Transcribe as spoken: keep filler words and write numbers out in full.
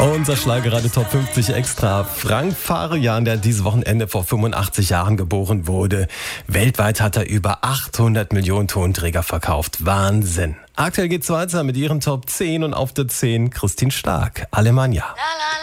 Unser Schlagerradio Top fünfzig Extra. Frank Farian, der dieses Wochenende vor fünfundachtzig Jahren geboren wurde. Weltweit hat er über achthundert Millionen Tonträger verkauft. Wahnsinn. Aktuell geht's weiter mit ihren Top zehn und auf der zehn Christine Stark. Alemannia.